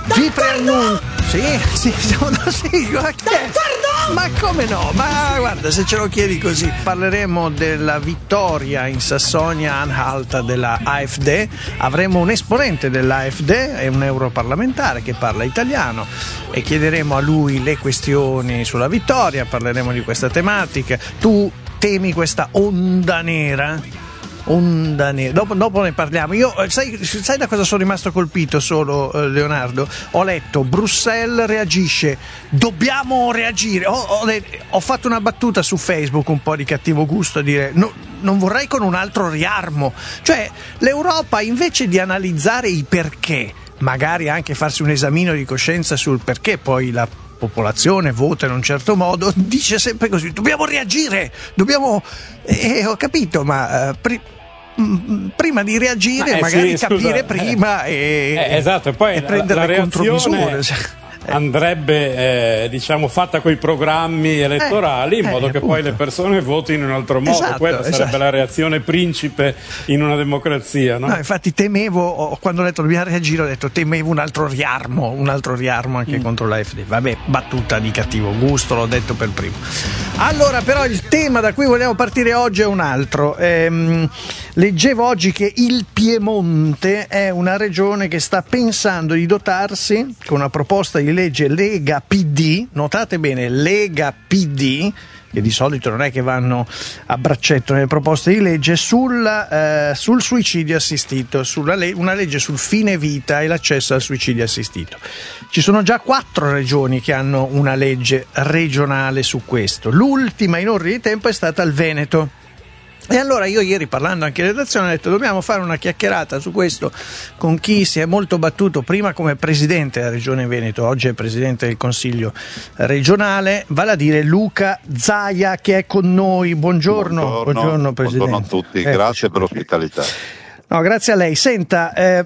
Vi preannuncio. Sì, ma come no? Ma guarda, se ce lo chiedi così, parleremo della vittoria in Sassonia-Anhalt della AfD. Avremo un esponente dell'AfD, è un europarlamentare che parla italiano, e chiederemo a lui le questioni sulla vittoria. Parleremo di questa tematica. Tu temi questa onda nera? Dopo ne parliamo. Io sai da cosa sono rimasto colpito solo, Leonardo? Ho letto Bruxelles reagisce, dobbiamo reagire. Ho fatto una battuta su Facebook un po' di cattivo gusto a dire non vorrei con un altro riarmo. Cioè l'Europa, invece di analizzare i perché, magari anche farsi un esamino di coscienza sul perché poi la popolazione vota in un certo modo, dice sempre così: dobbiamo reagire, ho capito, ma prima di reagire magari capire prima esatto, e poi prendere le contromisure. Andrebbe fatta coi programmi elettorali in modo che appunto poi le persone votino in un altro modo. Quella sarebbe la reazione principe in una democrazia, no? Infatti temevo, quando ho detto dobbiamo reagire, ho detto temevo un altro riarmo anche contro l'AfD. Vabbè, battuta di cattivo gusto, l'ho detto per primo. Allora, però il tema da cui vogliamo partire oggi è un altro. Leggevo oggi che il Piemonte è una regione che sta pensando di dotarsi, con una proposta di legge Lega PD, notate bene, Lega PD, che di solito non è che vanno a braccetto nelle proposte di legge, sul suicidio assistito, una legge sul fine vita e l'accesso al suicidio assistito. Ci sono già 4 regioni che hanno una legge regionale su questo. L'ultima in ordine di tempo è stata il Veneto. E allora io ieri, parlando anche in redazione, ho detto dobbiamo fare una chiacchierata su questo con chi si è molto battuto prima come presidente della Regione Veneto, oggi è presidente del Consiglio regionale, vale a dire Luca Zaia, che è con noi. Buongiorno Presidente. Buongiorno a tutti, grazie per l'ospitalità. No, grazie a lei. Senta,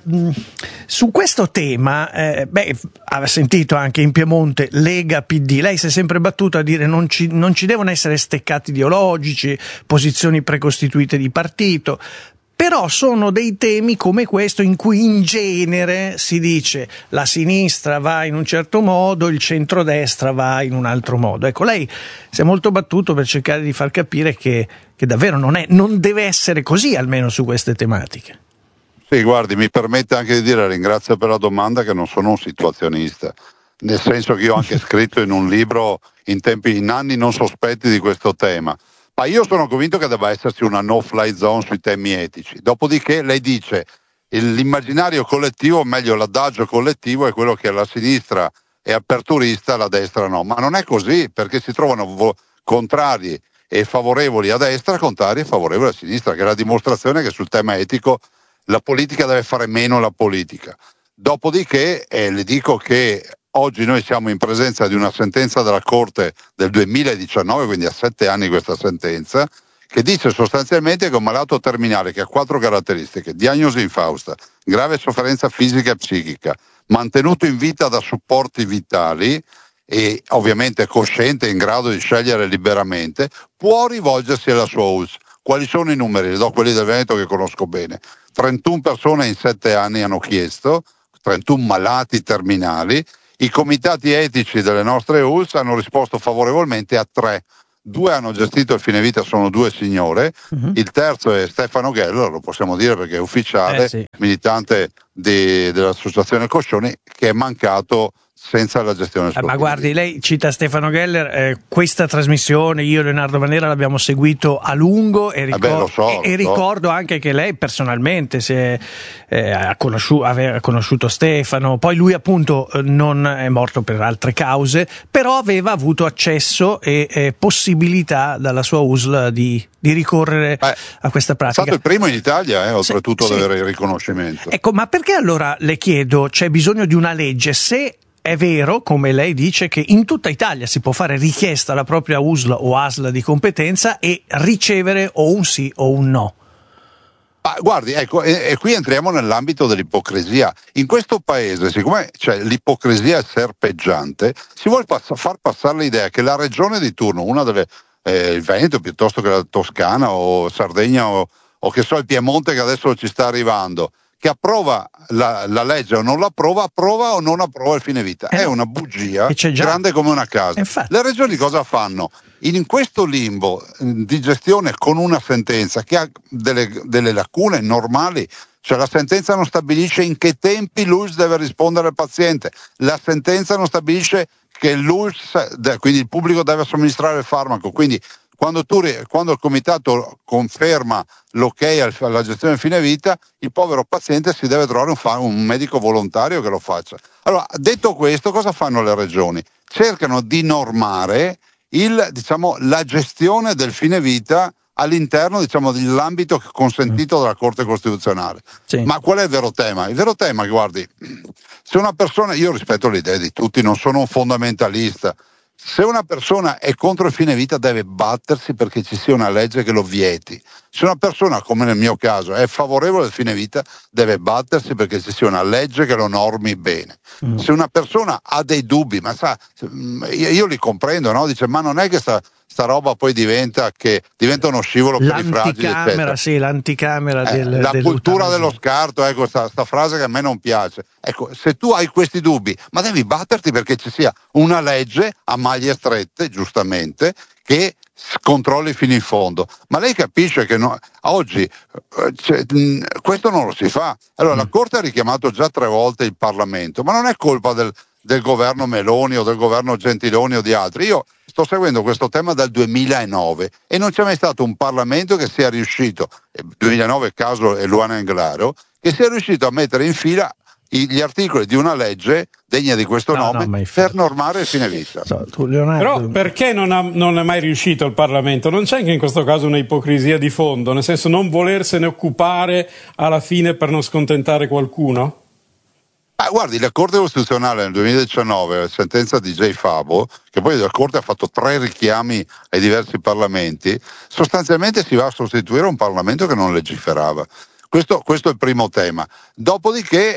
su questo tema, aveva sentito anche in Piemonte Lega PD, lei si è sempre battuto a dire non ci devono essere steccati ideologici, posizioni precostituite di partito, però sono dei temi come questo in cui in genere si dice la sinistra va in un certo modo, il centrodestra va in un altro modo. Ecco, lei si è molto battuto per cercare di far capire che davvero non deve essere così, almeno su queste tematiche. Sì, guardi, mi permette anche di dire, ringrazio per la domanda, che non sono un situazionista, nel senso che io ho anche scritto in un libro in anni non sospetti di questo tema, ma io sono convinto che debba esserci una no-fly zone sui temi etici. Dopodiché lei dice l'immaginario collettivo, o meglio l'adagio collettivo, è quello che alla sinistra è aperturista, alla destra no, ma non è così, perché si trovano contrari e favorevoli a destra, contrari e favorevoli a sinistra, che è la dimostrazione che sul tema etico la politica deve fare meno la politica. Dopodiché le dico che oggi noi siamo in presenza di una sentenza della Corte del 2019, quindi a 7 anni questa sentenza, che dice sostanzialmente che un malato terminale che ha 4 caratteristiche: diagnosi infausta, grave sofferenza fisica e psichica, mantenuto in vita da supporti vitali e ovviamente cosciente e in grado di scegliere liberamente, può rivolgersi alla sua ULSS. Quali sono i numeri? Le do quelli del Veneto che conosco bene. 31 persone in 7 anni hanno chiesto, 31 malati terminali. I comitati etici delle nostre ULSS hanno risposto favorevolmente a 3. 2 hanno gestito il fine vita, sono 2 signore. Il terzo è Stefano Geller, lo possiamo dire perché è ufficiale, sì, militante dell'associazione Coscioni, che è mancato senza la gestione del suo ma guardi, lei cita Stefano Geller, questa trasmissione io e Leonardo Manera l'abbiamo seguito a lungo e ricordo anche che lei personalmente ha conosciuto Stefano, poi lui appunto non è morto per altre cause, però aveva avuto accesso e possibilità dalla sua USL di ricorrere a questa pratica. È stato il primo in Italia, oltretutto, ad avere il riconoscimento. Ecco, ma perché allora, le chiedo, c'è bisogno di una legge se è vero, come lei dice, che in tutta Italia si può fare richiesta alla propria USL o ASL di competenza e ricevere o un sì o un no? Guardi, ecco, e qui entriamo nell'ambito dell'ipocrisia. In questo paese, siccome l'ipocrisia è serpeggiante, si vuole far passare l'idea che la regione di turno, una delle il Veneto piuttosto che la Toscana o Sardegna o che so il Piemonte che adesso ci sta arrivando, che approva la legge o non l'approva, approva o non approva il fine vita. È una bugia grande come una casa. Infatti. Le regioni cosa fanno? In questo limbo di gestione con una sentenza che ha delle lacune normali, cioè la sentenza non stabilisce in che tempi l'ULSS deve rispondere al paziente, la sentenza non stabilisce che l'ULSS, quindi il pubblico, deve somministrare il farmaco, quindi quando il comitato conferma l'ok alla gestione fine vita, il povero paziente si deve trovare un medico volontario che lo faccia. Allora, detto questo, cosa fanno le regioni? Cercano di normare la gestione del fine vita all'interno, dell'ambito consentito dalla Corte Costituzionale. Sì. Ma qual è il vero tema? Il vero tema è che, guardi, se una persona, io rispetto le idee di tutti, non sono un fondamentalista, se una persona è contro il fine vita deve battersi perché ci sia una legge che lo vieti. Se una persona, come nel mio caso, è favorevole al fine vita, deve battersi perché ci sia una legge che lo normi bene. Se una persona ha dei dubbi, ma io li comprendo, no? Dice, ma non è che sta roba poi diventa uno scivolo per i fragili, eccetera. Sì, l'anticamera la cultura dello scarto, ecco, sta frase che a me non piace. Ecco, se tu hai questi dubbi, ma devi batterti perché ci sia una legge a maglie strette, giustamente, che controlli fino in fondo. Ma lei capisce che oggi questo non lo si fa. Allora la Corte ha richiamato già 3 volte il Parlamento, ma non è colpa del governo Meloni o del governo Gentiloni o di altri. Io sto seguendo questo tema dal 2009 e non c'è mai stato un Parlamento che sia riuscito, 2009 caso Eluana Englaro, che sia riuscito a mettere in fila gli articoli di una legge degna di questo nome per normare il fine vita. Però perché non è mai riuscito il Parlamento? Non c'è anche in questo caso una ipocrisia di fondo, nel senso non volersene occupare alla fine per non scontentare qualcuno? Guardi, la Corte Costituzionale nel 2019, la sentenza di J. Fabo, che poi la Corte ha fatto 3 richiami ai diversi Parlamenti, sostanzialmente si va a sostituire un Parlamento che non legiferava. Questo è il primo tema. Dopodiché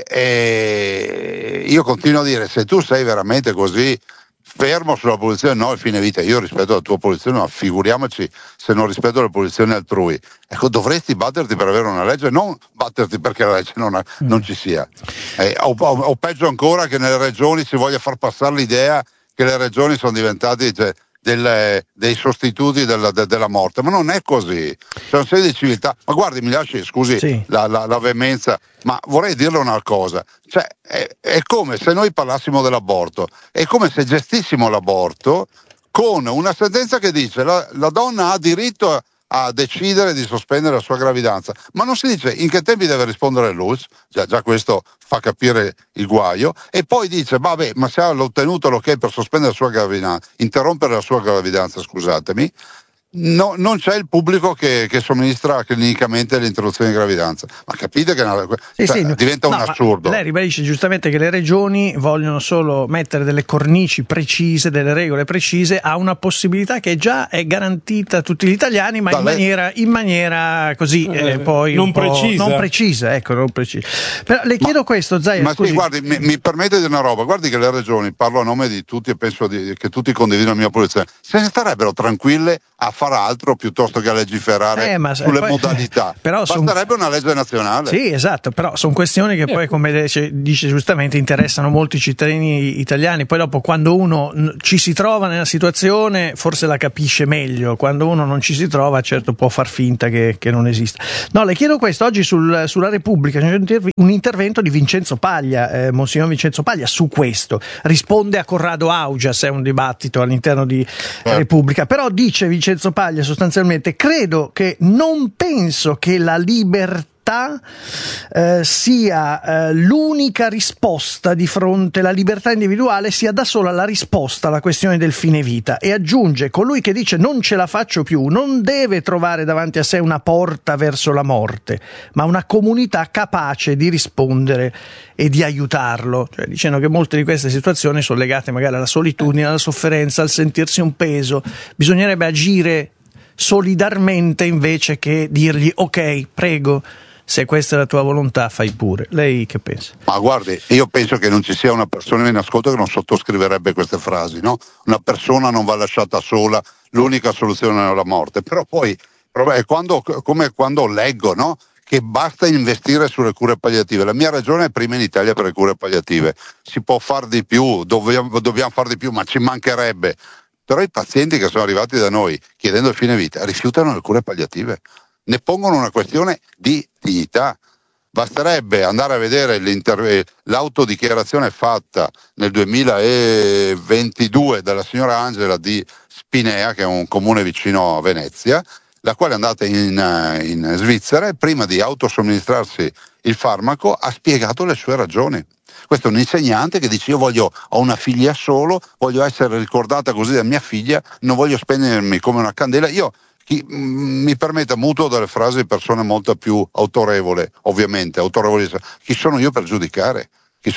io continuo a dire, se tu sei veramente così fermo sulla posizione no il fine vita, io rispetto la tua posizione, ma figuriamoci se non rispetto le posizioni altrui. Ecco, dovresti batterti per avere una legge, non batterti perché la legge non ci sia. O peggio ancora che nelle regioni si voglia far passare l'idea che le regioni sono diventate dei sostituti della morte, ma non è così. C'è una serie di civiltà. Ma guardi, mi lasci, scusi sì, la veemenza, ma vorrei dirle una cosa, cioè è come se noi parlassimo dell'aborto, è come se gestissimo l'aborto con una sentenza che dice la donna ha diritto a decidere di sospendere la sua gravidanza, ma non si dice in che tempi deve rispondere l'ULSS, già questo fa capire il guaio, e poi dice vabbè, ma se ha ottenuto l'ok per sospendere la sua gravidanza, interrompere la sua gravidanza, scusatemi, no, non c'è il pubblico che somministra clinicamente l'interruzione di gravidanza. Ma capite che diventa un assurdo. Lei ribadisce giustamente che le regioni vogliono solo mettere delle cornici precise, delle regole precise a una possibilità che già è garantita a tutti gli italiani, ma in maniera così poi non precisa. Non precisa. Però le chiedo questo, Zaia. Ma scusi. Sì, guardi, mi permette di dire una roba, guardi che le regioni, parlo a nome di tutti e penso che tutti condividono la mia posizione, se ne starebbero tranquille a fare altro piuttosto che a legiferare sulle modalità. Però basterebbe una legge nazionale. Sì, esatto, però sono questioni che poi, come dice giustamente, interessano molti cittadini italiani. Poi dopo, quando uno ci si trova nella situazione, forse la capisce meglio. Quando uno non ci si trova, certo può far finta che non esista. No, le chiedo questo, oggi sulla Repubblica c'è un intervento di Vincenzo Paglia, Monsignor Vincenzo Paglia, su questo. Risponde a Corrado Augias, è un dibattito all'interno di Repubblica, però dice Vincenzo Paglia sostanzialmente: non penso che la libertà sia l'unica risposta di fronte, la libertà individuale sia da sola la risposta alla questione del fine vita, e aggiunge: colui che dice non ce la faccio più non deve trovare davanti a sé una porta verso la morte, ma una comunità capace di rispondere e di aiutarlo, cioè dicendo che molte di queste situazioni sono legate magari alla solitudine, alla sofferenza, al sentirsi un peso. Bisognerebbe agire solidarmente invece che dirgli ok, prego, se questa è la tua volontà fai pure. Lei che pensa? Ma guardi, io penso che non ci sia una persona in ascolto che non sottoscriverebbe queste frasi, no? Una persona non va lasciata sola, l'unica soluzione è la morte. Però poi è come quando leggo, no? che basta investire sulle cure palliative. La mia ragione è prima in Italia per le cure palliative. Si può far di più, dobbiamo far di più, ma ci mancherebbe. Però i pazienti che sono arrivati da noi chiedendo il fine vita rifiutano le cure palliative, ne pongono una questione di dignità. Basterebbe andare a vedere l'autodichiarazione fatta nel 2022 dalla signora Angela di Spinea, che è un comune vicino a Venezia, la quale è andata in Svizzera e prima di autosomministrarsi il farmaco ha spiegato le sue ragioni. Questo è un insegnante che dice: ho una figlia solo, voglio essere ricordata così da mia figlia, non voglio spegnermi come una candela. Mi permetta, mutuo dalle frasi di persone molto più autorevoli, ovviamente, chi sono io per giudicare?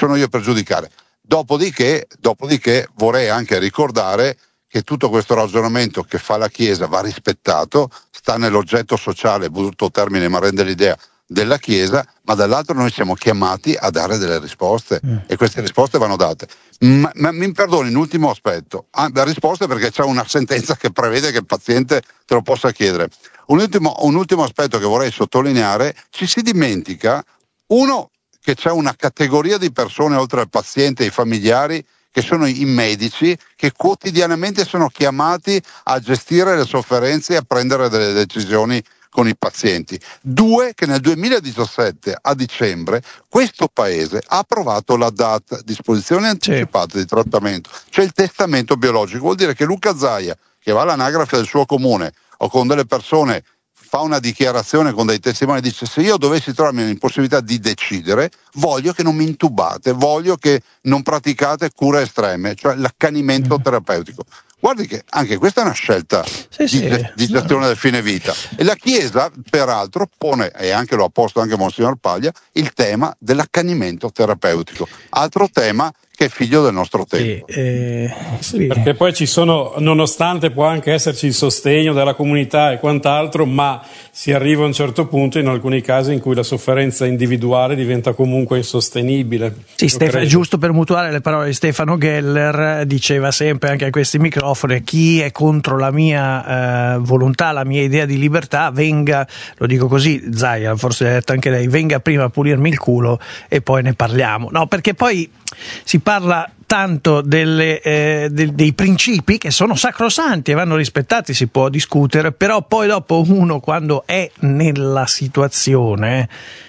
Dopodiché vorrei anche ricordare che tutto questo ragionamento che fa la Chiesa va rispettato, sta nell'oggetto sociale, brutto termine ma rende l'idea, della Chiesa, ma dall'altro noi siamo chiamati a dare delle risposte e queste risposte vanno date. Ma mi perdoni, un ultimo aspetto, la risposta perché c'è una sentenza che prevede che il paziente te lo possa chiedere. Un ultimo aspetto che vorrei sottolineare: ci si dimentica, uno, che c'è una categoria di persone oltre al paziente e ai familiari che sono i medici, che quotidianamente sono chiamati a gestire le sofferenze e a prendere delle decisioni con i pazienti. Due, che nel 2017 a dicembre questo paese ha approvato la DAT, disposizione anticipata di trattamento, cioè il testamento biologico. Vuol dire che Luca Zaia, che va all'anagrafe del suo comune o con delle persone, fa una dichiarazione con dei testimoni, dice: se io dovessi trovarmi nell'impossibilità di decidere, voglio che non mi intubate, voglio che non praticate cure estreme, cioè l'accanimento terapeutico. Guardi che anche questa è una scelta di gestione del fine vita, e la Chiesa peraltro pone, e anche lo ha posto anche Monsignor Paglia, il tema dell'accanimento terapeutico, altro tema che è figlio del nostro tempo. Sì, perché poi ci sono, nonostante può anche esserci il sostegno della comunità e quant'altro, ma si arriva a un certo punto in alcuni casi in cui la sofferenza individuale diventa comunque insostenibile. Sì, giusto per mutuare le parole di Stefano Geller, diceva sempre anche a questi microfoni: chi è contro la mia volontà, la mia idea di libertà, venga, lo dico così, Zaia forse l'ha detto anche lei, venga prima a pulirmi il culo e poi ne parliamo. No, perché poi si parla tanto dei principi che sono sacrosanti e vanno rispettati, si può discutere, però poi dopo uno, quando è nella situazione,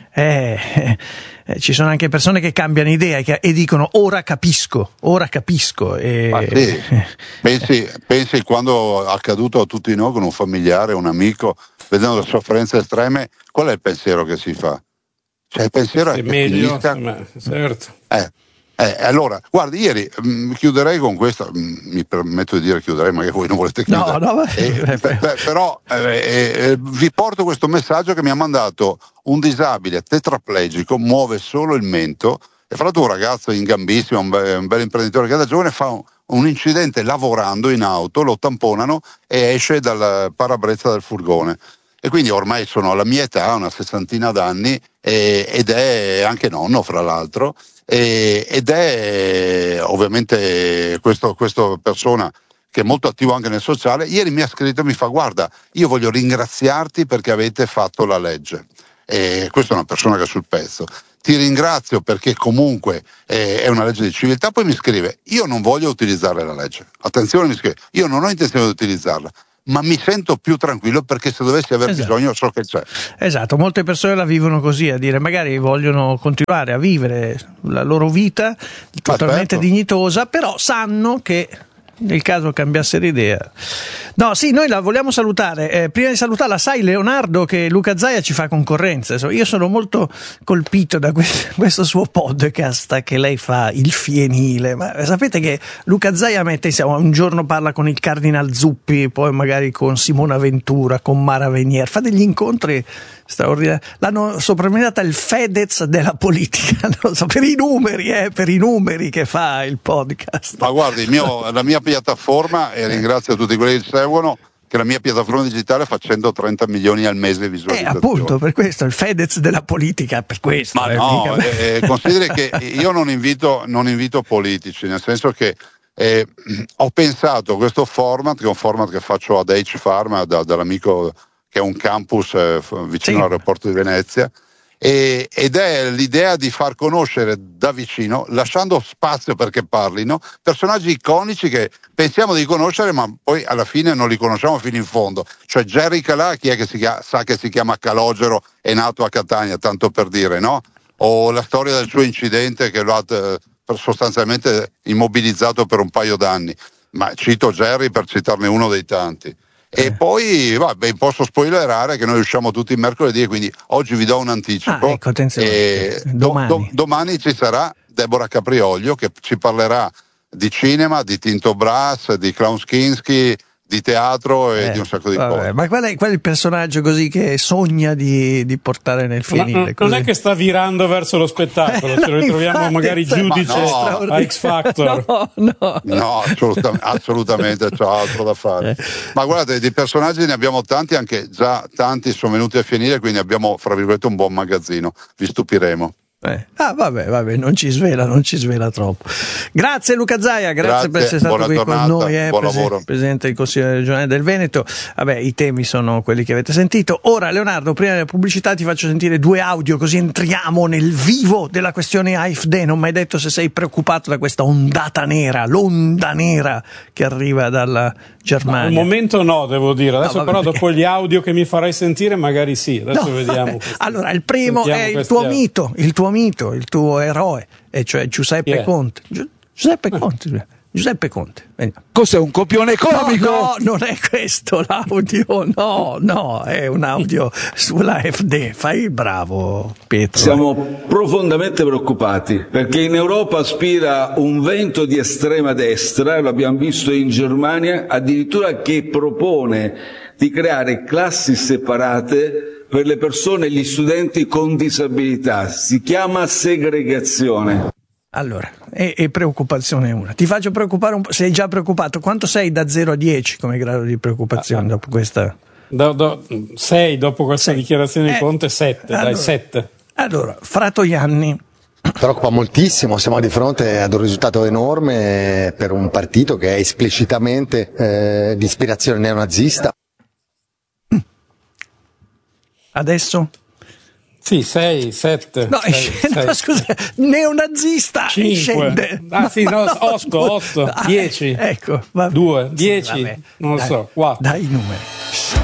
ci sono anche persone che cambiano idea e dicono: ora capisco. Pensi quando è accaduto a tutti noi con un familiare, un amico, vedendo le sofferenze estreme, qual è il pensiero che si fa? Cioè il pensiero è meglio, certo. Allora, guardi, ieri chiuderei con questo, mi permetto di dire chiuderei, ma che voi non volete chiudere. Però vi porto questo messaggio che mi ha mandato un disabile tetraplegico, muove solo il mento, e fra l'altro un ragazzo ingambissimo, un bel imprenditore che da giovane fa un incidente lavorando in auto, lo tamponano e esce dal parabrezza del furgone. E quindi ormai sono alla mia età, una 60ina d'anni, ed è anche nonno, fra l'altro, ed è ovviamente questa persona che è molto attivo anche nel sociale. Ieri mi ha scritto e mi fa: guarda, io voglio ringraziarti perché avete fatto la legge. E questa è una persona che è sul pezzo. Ti ringrazio perché comunque è una legge di civiltà. Poi mi scrive: io non voglio utilizzare la legge. Attenzione, mi scrive: io non ho intenzione di utilizzarla, ma mi sento più tranquillo perché se dovessi aver bisogno so che c'è. Esatto, molte persone la vivono così, a dire magari vogliono continuare a vivere la loro vita totalmente dignitosa, però sanno che nel caso cambiassero idea. No, sì, noi la vogliamo salutare. Prima di salutarla, sai Leonardo che Luca Zaia ci fa concorrenza. Io sono molto colpito da questo suo podcast che lei fa, Il Fienile. Ma sapete che Luca Zaia mette insieme, un giorno parla con il Cardinal Zuppi, poi magari con Simona Ventura, con Mara Venier, fa degli incontri straordinari. L'hanno soprannominata il Fedez della politica, non so, per i numeri che fa il podcast. Ma guardi, la mia piattaforma, e ringrazio tutti quelli che seguono, che la mia piattaforma digitale fa 130 milioni al mese di visualizzazioni. Appunto, per questo, il Fedez della politica, per questo. Ma no, consideri che io non invito politici, nel senso che ho pensato questo format, che è un format che faccio ad H Pharma dall'amico che è un campus vicino all'aeroporto di Venezia, ed è l'idea di far conoscere da vicino, lasciando spazio perché parlino, personaggi iconici che pensiamo di conoscere ma poi alla fine non li conosciamo fino in fondo. Cioè Jerry Calà, chi è che sa che si chiama Calogero, è nato a Catania, tanto per dire, no? O la storia del suo incidente che lo ha sostanzialmente immobilizzato per un paio d'anni, ma cito Jerry per citarne uno dei tanti. E poi posso spoilerare che noi usciamo tutti il mercoledì, e quindi oggi vi do un anticipo. Ecco, attenzione. Domani ci sarà Deborah Caprioglio che ci parlerà di cinema, di Tinto Brass, di Klaus Kinski, di teatro e di un sacco di cose. Ma qual è il personaggio così che sogna di portare nel finire? Non è che sta virando verso lo spettacolo, ce lo ritroviamo magari giudice a X Factor. No, assolutamente c'è altro da fare. Ma guardate, di personaggi ne abbiamo tanti, anche già tanti sono venuti a finire, quindi abbiamo, fra virgolette, un buon magazzino. Vi stupiremo. Vabbè, non ci svela troppo. Grazie Luca Zaia, grazie per essere stato qui con noi, Presidente del Consiglio regionale del Veneto. Vabbè, i temi sono quelli che avete sentito. Ora, Leonardo, prima della pubblicità ti faccio sentire 2 audio, così entriamo nel vivo della questione AfD. Non mi hai detto se sei preoccupato da questa l'onda nera che arriva dalla Germania. Al momento no, devo dire. Adesso però dopo gli audio che mi farai sentire magari sì. Adesso vediamo. Allora, il primo è il tuo mito, il tuo eroe, e cioè Giuseppe Conte. Giuseppe Conte. Cos'è, un copione comico? No, non è questo l'audio, no, è un audio sull'AfD. Fai il bravo, Pietro. Siamo profondamente preoccupati perché in Europa spira un vento di estrema destra, lo abbiamo visto in Germania, addirittura che propone di creare classi separate per le persone e gli studenti con disabilità. Si chiama segregazione. Allora, e preoccupazione una. Ti faccio preoccupare un po'. Sei già preoccupato? Quanto sei da 0 a 10 come grado di preoccupazione dopo questa? 6 dopo questa dichiarazione di Conte, 7, allora, dai 7. Allora, Fratoianni. Preoccupa moltissimo, siamo di fronte ad un risultato enorme per un partito che è esplicitamente di ispirazione neonazista. Adesso? Sì, 6, 7. No, 6. Scusa, neonazista 5. Scende. 8, 10. Ecco, 2, 10, non lo so, 4. Dai i numeri.